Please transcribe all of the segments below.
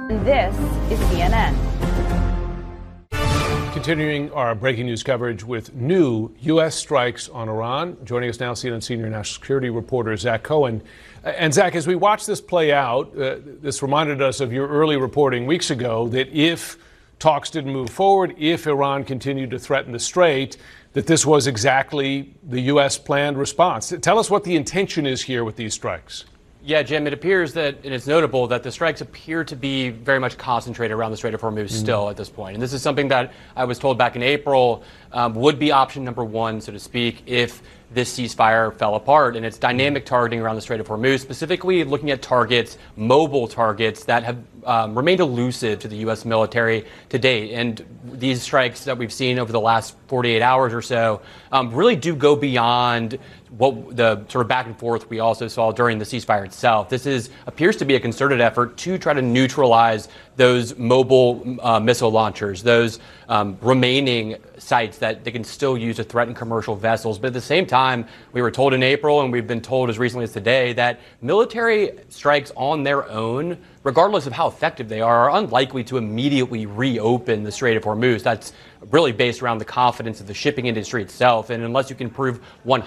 This is CNN. Continuing our breaking news coverage with new U.S. strikes on Iran. Joining us now, CNN senior national security reporter Zach Cohen. And Zach, as we watch this play out, this reminded us of your early reporting weeks ago that if talks didn't move forward, if Iran continued to threaten the Strait, that this was exactly the U.S. planned response. Tell us what the intention is here with these strikes. Yeah, Jim, it appears that, and it's notable, that the strikes appear to be very much concentrated around the Strait of Hormuz still at this point. And this is something that I was told back in April would be option number one, so to speak, if this ceasefire fell apart. And it's dynamic targeting around the Strait of Hormuz, specifically looking at targets, mobile targets that have remained elusive to the U.S. military to date. And these strikes that we've seen over the last 48 hours or so really do go beyond what the sort of back and forth we also saw during the ceasefire itself. This appears to be a concerted effort to try to neutralize those mobile missile launchers, those remaining sites that they can still use to threaten commercial vessels. But at the same time, we were told in April, and we've been told as recently as today, that military strikes on their own, regardless of how effective they are unlikely to immediately reopen the Strait of Hormuz. That's really based around the confidence of the shipping industry itself. And unless you can prove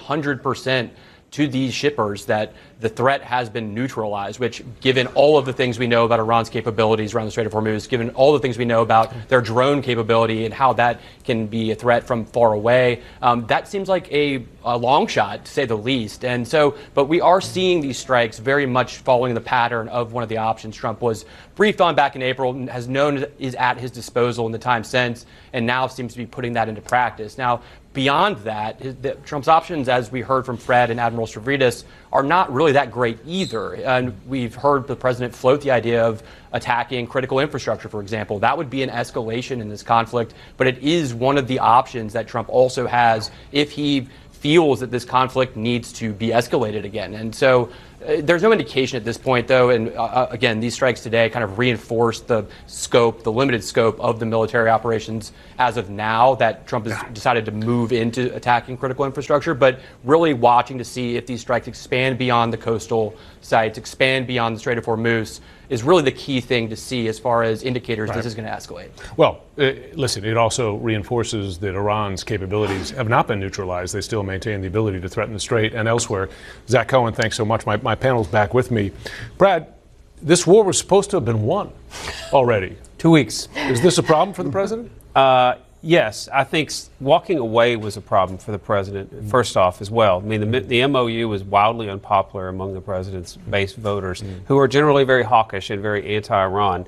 100% to these shippers that the threat has been neutralized, which, given all of the things we know about Iran's capabilities around the Strait of Hormuz, given all the things we know about their drone capability and how that can be a threat from far away, that seems like a long shot, to say the least. And so, but we are seeing these strikes very much following the pattern of one of the options Trump was briefed on back in April and has known is at his disposal in the time since, and now seems to be putting that into practice. Now, beyond that, Trump's options, as we heard from Fred and Admiral Stavridis, are not really that great either. And we've heard the president float the idea of attacking critical infrastructure, for example. That would be an escalation in this conflict, but it is one of the options that Trump also has if he feels that this conflict needs to be escalated again. And so there's no indication at this point, though, and again, these strikes today kind of reinforce the scope, the limited scope of the military operations as of now, that Trump has decided to move into attacking critical infrastructure, but really watching to see if these strikes expand beyond the coastal sites, expand beyond the Strait of Hormuz, is really the key thing to see as far as indicators this is going to escalate. Well, listen, it also reinforces that Iran's capabilities have not been neutralized. They still maintain the ability to threaten the Strait and elsewhere. Zach Cohen, thanks so much. My panel's back with me. Brad, this war was supposed to have been won already. 2 weeks. Is this a problem for the president? Yes, I think walking away was a problem for the president, first off, as well. I mean, the MOU was wildly unpopular among the president's base voters, who are generally very hawkish and very anti-Iran,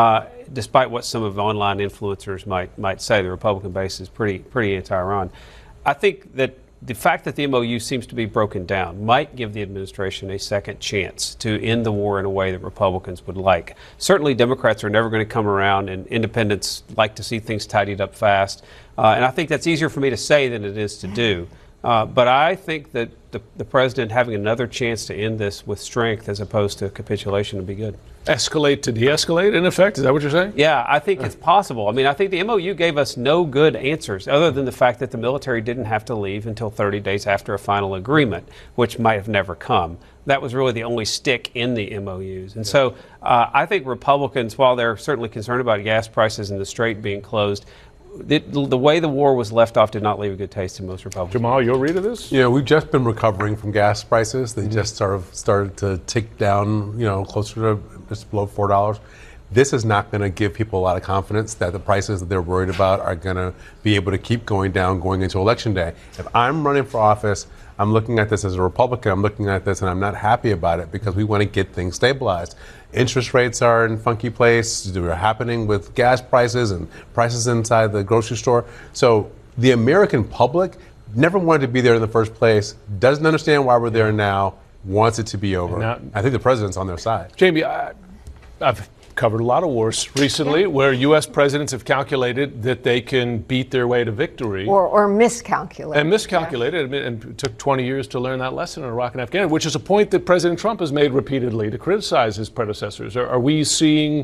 despite what some of the online influencers might say. The Republican base is pretty anti-Iran. I think that the fact that the MOU seems to be broken down might give the administration a second chance to end the war in a way that Republicans would like. Certainly, Democrats are never going to come around, and independents like to see things tidied up fast. And I think that's easier for me to say than it is to do. But I think that the president having another chance to end this with strength as opposed to capitulation would be good. Escalate to de-escalate, in effect? Is that what you're saying? Yeah, I think it's possible. I mean, I think the MOU gave us no good answers other than the fact that the military didn't have to leave until 30 days after a final agreement, which might have never come. That was really the only stick in the MOUs. And so I think Republicans, while they're certainly concerned about gas prices and the Strait being closed, the way the war was left off did not leave a good taste in most Republicans. Jamal, your read of this? Yeah, we've just been recovering from gas prices. They just sort of started to tick down, closer to just below $4. This is not going to give people a lot of confidence that the prices that they're worried about are going to be able to keep going down going into Election Day. If I'm running for office, I'm looking at this as a Republican. I'm looking at this and I'm not happy about it because we want to get things stabilized. Interest rates are in funky place. They're happening with gas prices and prices inside the grocery store. So the American public never wanted to be there in the first place, doesn't understand why we're there now, wants it to be over. I think the president's on their side. Jamie, I've covered a lot of wars recently where U.S. presidents have calculated that they can beat their way to victory. Or miscalculate. And miscalculated. And it took 20 years to learn that lesson in Iraq and Afghanistan, which is a point that President Trump has made repeatedly to criticize his predecessors. Are we seeing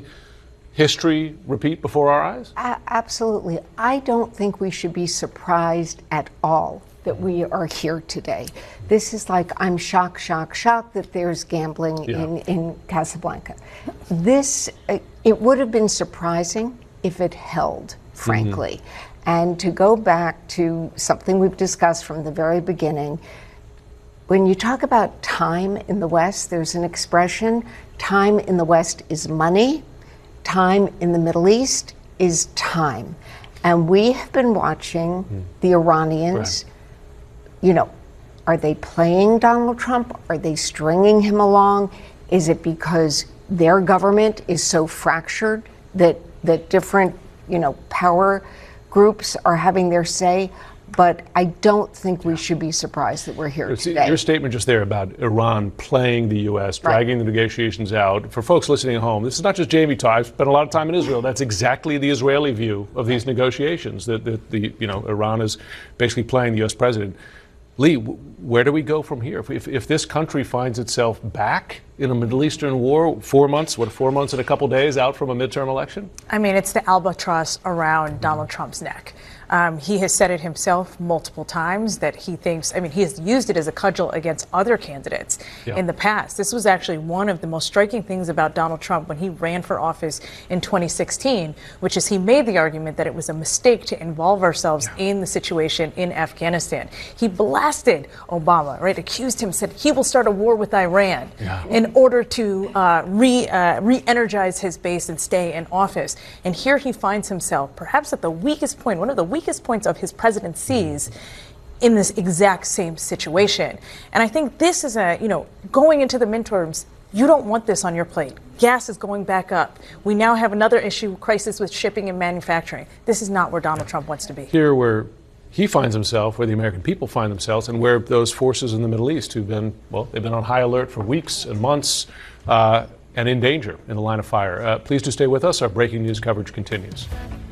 history repeat before our eyes? Absolutely. I don't think we should be surprised at all that we are here today. This is like, I'm shocked that there's gambling in Casablanca. This It would have been surprising if it held, frankly. And to go back to something we've discussed from the very beginning, when you talk about time in the West, there's an expression, time in the West is money, time in the Middle East is time. And we have been watching the Iranians, you know, are they playing Donald Trump? Are they stringing him along? Is it because their government is so fractured that different, you know, power groups are having their say? But I don't think we should be surprised that we're here today. Your statement just there about Iran playing the U.S., dragging the negotiations out. For folks listening at home, this is not just Jamie talk. I've spent a lot of time in Israel. That's exactly the Israeli view of these negotiations. That Iran is basically playing the U.S. president. Lee, where do we go from here? If this country finds itself back in a Middle Eastern war, 4 months and a couple days out from a midterm election? I mean, it's the albatross around Donald Trump's neck. He has said it himself multiple times that he thinks, I mean, he has used it as a cudgel against other candidates in the past. This was actually one of the most striking things about Donald Trump when he ran for office in 2016, which is he made the argument that it was a mistake to involve ourselves in the situation in Afghanistan. He blasted Obama, right? Accused him, said he will start a war with Iran in order to re-energize his base and stay in office. And here he finds himself perhaps at the weakest point, one of the weakest points of his presidencies, in this exact same situation. And I think this is going into the midterms, you don't want this on your plate. Gas is going back up. We now have another crisis with shipping and manufacturing. This is not where Donald Trump wants to be. Here where he finds himself, where the American people find themselves, and where those forces in the Middle East who've been, they've been on high alert for weeks and months and in danger in the line of fire. Please do stay with us. Our breaking news coverage continues.